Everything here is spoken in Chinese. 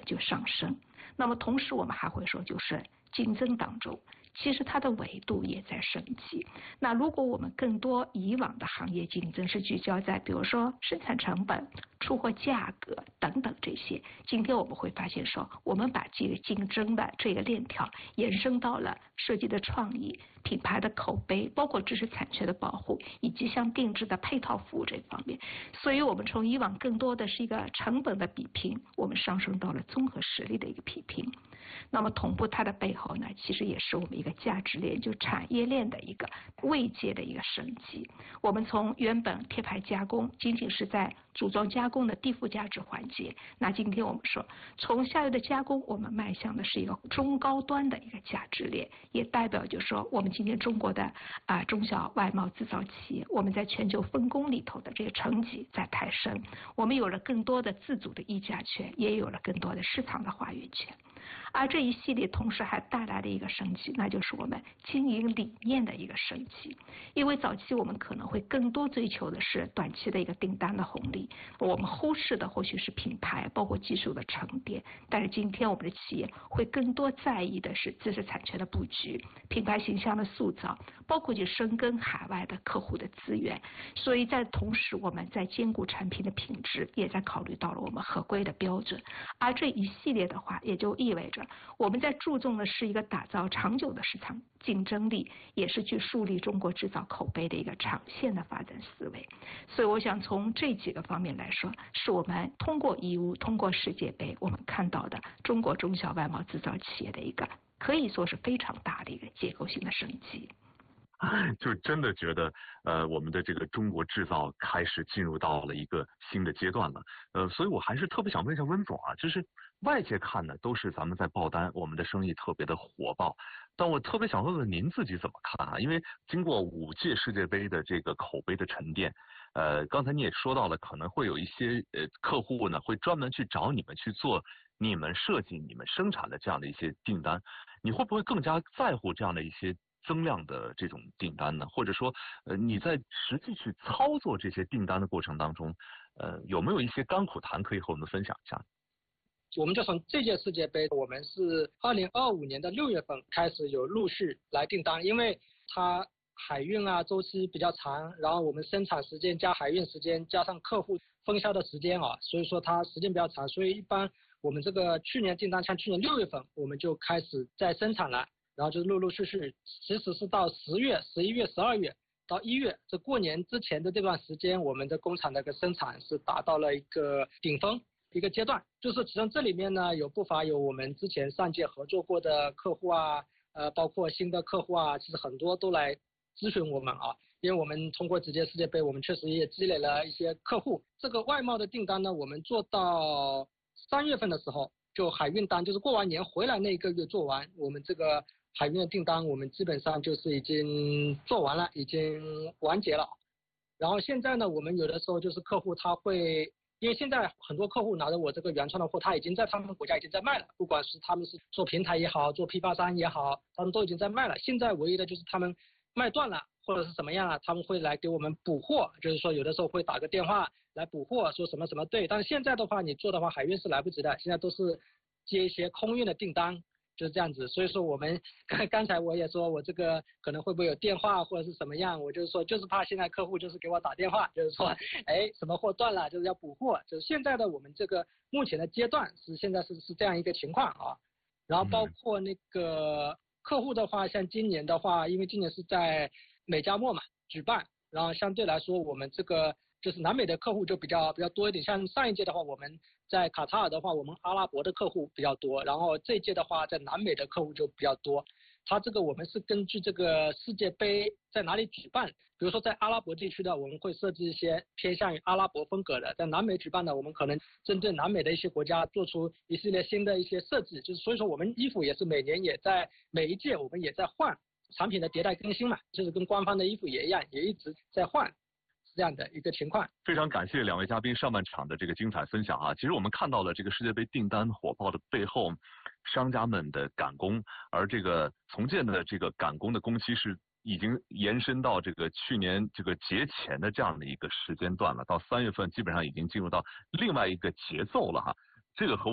就上升。那么同时我们还会说，就是竞争当中，其实它的维度也在升级。那如果我们更多以往的行业竞争是聚焦在比如说生产成本、出货价格等等这些，今天我们会发现说，我们把这个竞争的这个链条延伸到了设计的创意、品牌的口碑，包括知识产权的保护，以及像定制的配套服务这方面。所以我们从以往更多的是一个成本的比拼，我们上升到了综合实力的一个比拼。那么同步它的背后呢，其实也是我们一个价值链，就产业链的一个位阶的一个升级。我们从原本贴牌加工仅仅是在组装加工的低附加值环节，那今天我们说从下游的加工，我们迈向的是一个中高端的一个价值链，也代表就是说我们今天中国的中小外贸制造企业，我们在全球分工里头的这个成绩在抬升，我们有了更多的自主的议价权，也有了更多的市场的话语权。而这一系列同时还带来了一个升级，那就是我们经营理念的一个升级。因为早期我们可能会更多追求的是短期的一个订单的红利，我们忽视的或许是品牌包括技术的沉淀，但是今天我们的企业会更多在意的是知识产权的布局、品牌形象的塑造，包括去深耕海外的客户的资源。所以在同时我们在兼顾产品的品质，也在考虑到了我们合规的标准。而这一系列的话也就意味着我们在注重的是一个打造长久的市场竞争力，也是去树立中国制造口碑的一个长线的发展思维。所以我想从这几个方面来说，是我们通过义乌、通过世界杯，我们看到的中国中小外贸制造企业的一个可以说是非常大的一个结构性的升级。 就真的觉得我们的这个中国制造开始进入到了一个新的阶段了。所以我还是特别想问一下温总啊，就是外界看呢都是咱们在爆单，我们的生意特别的火爆，但我特别想问问您自己怎么看啊？因为经过5届世界杯的这个口碑的沉淀，刚才你也说到了，可能会有一些客户呢会专门去找你们去做你们设计、你们生产的这样的一些订单，你会不会更加在乎这样的一些增量的这种订单呢？或者说你在实际去操作这些订单的过程当中，有没有一些甘苦谈可以和我们分享一下？ 我们就从这届世界杯，我们是2025年的6月份开始有陆续来订单，因为它海运啊周期比较长，然后我们生产时间加海运时间加上客户分销的时间啊，所以说它时间比较长，所以一般我们这个去年订单，像去年6月份我们就开始在生产了，然后就陆陆续续，其实是到10月、11月、12月到1月，这过年之前的这段时间，我们的工厂的个生产是达到了一个顶峰一个阶段。就是其中这里面呢，不乏有我们之前上届合作过的客户啊，包括新的客户啊，其实很多都来咨询我们啊，因为我们通过几届世界杯，我们确实也积累了一些客户。这个外贸的订单呢，我们做到3月份的时候，就海运单，就是过完年回来那一个月做完，我们这个海运的订单，我们基本上就是已经做完了，已经完结了。然后现在呢，我们有的时候就是客户他会，因为现在很多客户拿着我这个原创的货，他已经在他们国家已经在卖了，不管是他们是做平台也好，做批发商也好，他们都已经在卖了。现在唯一的就是他们卖断了或者是怎么样啊，他们会来给我们补货，就是说有的时候会打个电话来补货，说什么什么对。但是现在的话，你做的话海运是来不及的，现在都是接一些空运的订单。就是这样子，所以说我们刚才我也说我这个可能会不会有电话或者是什么样，我就是说就是怕现在客户就是给我打电话，就是说什么货断了就是要补货，就是现在的我们这个目前的阶段是现在是这样一个情况啊。然后包括那个客户的话，像今年的话，因为今年是在美加墨嘛举办，然后相对来说我们这个就是南美的客户就比较多一点，像上一届的话，我们在卡塔尔的话，我们阿拉伯的客户比较多，然后这一届的话，在南美的客户就比较多。它这个我们是根据这个世界杯在哪里举办，比如说在阿拉伯地区的，我们会设置一些偏向于阿拉伯风格的；在南美举办的，我们可能针对南美的一些国家做出一系列新的一些设计。就是所以说，我们衣服也是每年每一届我们也在换产品的迭代更新嘛，就是跟官方的衣服也一样，也一直在换。这样的一个情况。 非常感谢2位嘉宾上半场的这个精彩分享啊！其实我们看到了这个世界杯订单火爆的背后，商家们的赶工，而这个从建的这个赶工的工期是已经延伸到这个去年这个节前的这样的一个时间段了，到3月份基本上已经进入到另外一个节奏了哈。这个和